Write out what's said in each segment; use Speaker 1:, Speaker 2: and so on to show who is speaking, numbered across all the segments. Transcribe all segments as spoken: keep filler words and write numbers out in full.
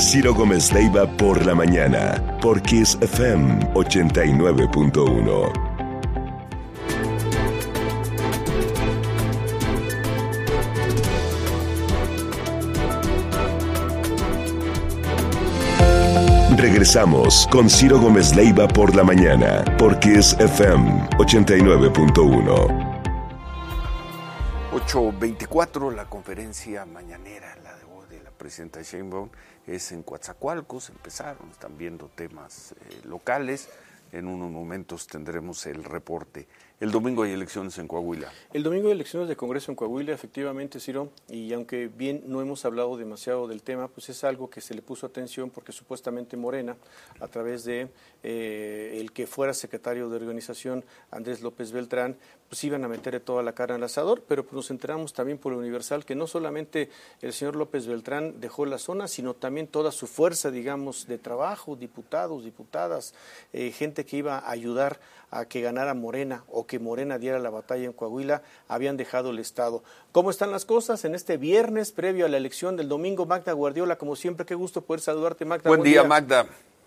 Speaker 1: Ciro Gómez Leiva por la mañana, por Kiss F M ochenta y nueve punto uno. Regresamos con Ciro Gómez Leiva por la mañana, por Kiss F M ochenta y nueve punto uno.
Speaker 2: ocho veinticuatro, la conferencia mañanera, la de hoy de la presidenta Sheinbaum, es en Coatzacoalcos. Empezaron, están viendo temas eh, locales. En unos momentos tendremos el reporte. El domingo hay elecciones en Coahuila.
Speaker 3: El domingo hay elecciones de Congreso en Coahuila, efectivamente, Ciro, y aunque bien no hemos hablado demasiado del tema, pues es algo que se le puso atención porque supuestamente Morena, a través de eh, el que fuera secretario de organización, Andrés López Beltrán, pues iban a meter toda la carne al asador, pero pues nos enteramos también por el Universal que no solamente el señor López Beltrán dejó la zona, sino también toda su fuerza, digamos, de trabajo, diputados, diputadas, eh, gente que iba a ayudar a que ganara Morena o que Morena diera la batalla en Coahuila, habían dejado el Estado. ¿Cómo están las cosas en este viernes previo a la elección del domingo? Magda Guardiola, como siempre, qué gusto poder saludarte, Magda.
Speaker 2: Buen, buen día, día, Magda.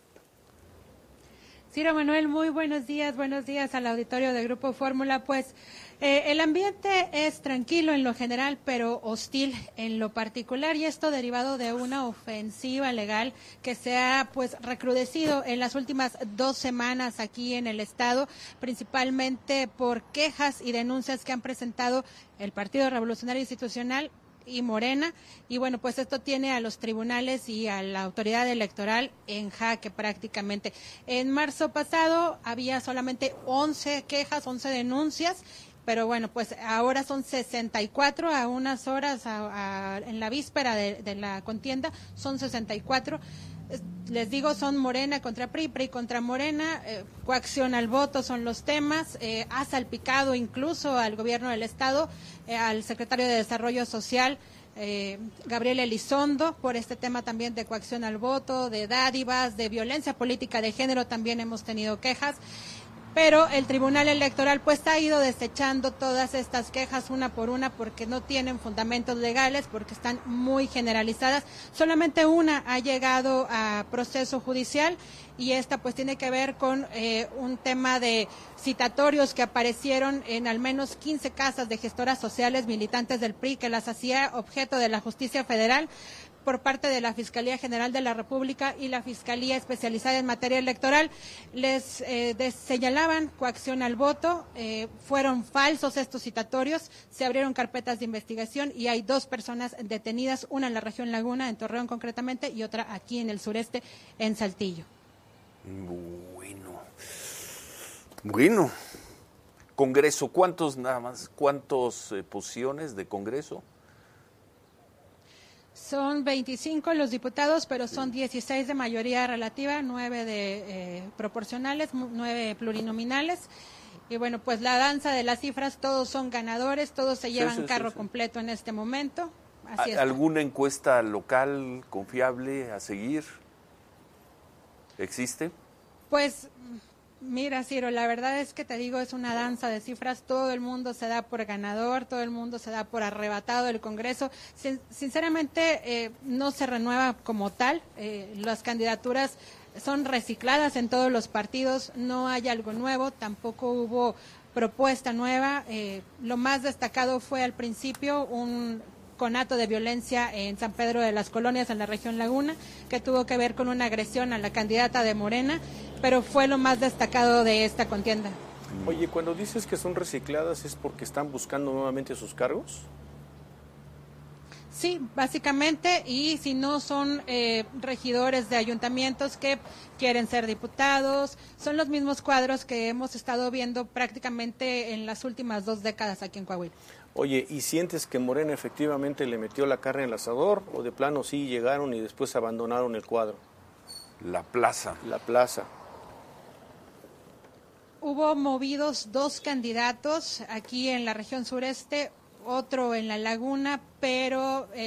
Speaker 4: Ciro Manuel, muy buenos días, buenos días al auditorio de Grupo Fórmula. Pues eh, el ambiente es tranquilo en lo general, pero hostil en lo particular, y esto derivado de una ofensiva legal que se ha pues recrudecido en las últimas dos semanas aquí en el estado, principalmente por quejas y denuncias que han presentado el Partido Revolucionario Institucional y Morena, y bueno, pues esto tiene a los tribunales y a la autoridad electoral en jaque prácticamente. En marzo pasado había solamente once quejas, once denuncias, pero bueno, pues ahora son sesenta y cuatro a unas horas, a, a, en la víspera de, de la contienda, son sesenta y cuatro. Les digo, son Morena contra P R I, P R I contra Morena, eh, coacción al voto son los temas, eh, ha salpicado incluso al gobierno del estado, eh, al secretario de Desarrollo Social, eh, Gabriel Elizondo, por este tema también de coacción al voto, de dádivas, de violencia política de género, también hemos tenido quejas. Pero el Tribunal Electoral pues ha ido desechando todas estas quejas una por una porque no tienen fundamentos legales, porque están muy generalizadas. Solamente una ha llegado a proceso judicial y esta pues tiene que ver con eh, un tema de citatorios que aparecieron en al menos quince casas de gestoras sociales militantes del P R I que las hacía objeto de la justicia federal por parte de la Fiscalía General de la República y la Fiscalía Especializada en Materia Electoral. Les eh, de, señalaban coacción al voto, eh, fueron falsos estos citatorios, se abrieron carpetas de investigación y hay dos personas detenidas, una en la región Laguna, en Torreón concretamente, y otra aquí en el sureste, en Saltillo.
Speaker 2: Bueno, bueno, Congreso, ¿cuántos nada más, cuántos eh, posiciones de Congreso?
Speaker 4: Son veinticinco los diputados, pero son dieciséis de mayoría relativa, nueve de eh, proporcionales, nueve plurinominales. Y bueno, pues la danza de las cifras, todos son ganadores, todos se llevan sí, sí, carro sí, sí. completo en este momento. Así es.
Speaker 2: ¿Alguna encuesta local confiable a seguir? ¿Existe?
Speaker 4: Pues mira, Ciro, la verdad es que te digo, es una danza de cifras, todo el mundo se da por ganador, todo el mundo se da por arrebatado del Congreso. Sin, sinceramente, eh, no se renueva como tal, eh, las candidaturas son recicladas en todos los partidos, no hay algo nuevo, tampoco hubo propuesta nueva. Eh, lo más destacado fue al principio un conato de violencia en San Pedro de las Colonias, en la región Laguna, que tuvo que ver con una agresión a la candidata de Morena, pero fue lo más destacado de esta contienda.
Speaker 3: Oye, cuando dices que son recicladas, ¿es porque están buscando nuevamente sus cargos?
Speaker 4: Sí, básicamente, y si no son eh, regidores de ayuntamientos que quieren ser diputados, son los mismos cuadros que hemos estado viendo prácticamente en las últimas dos décadas aquí en Coahuila.
Speaker 3: Oye, ¿y sientes que Morena efectivamente le metió la carne al asador o de plano sí llegaron y después abandonaron el cuadro?
Speaker 2: La plaza.
Speaker 3: La plaza.
Speaker 4: Hubo movidos dos candidatos aquí en la región sureste, otro en la Laguna, pero... Eh,